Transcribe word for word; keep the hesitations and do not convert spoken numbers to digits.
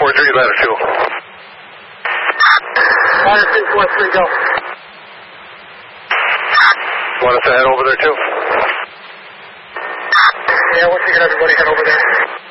four three, ladder two. Ladder two, four three, go. Want us to head over there too? Yeah, once you get everybody, head over there.